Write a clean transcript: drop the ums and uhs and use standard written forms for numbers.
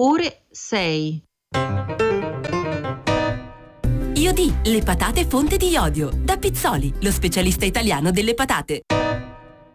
ore 6. Iodì, le patate fonte di iodio. Da Pizzoli, lo specialista italiano delle patate.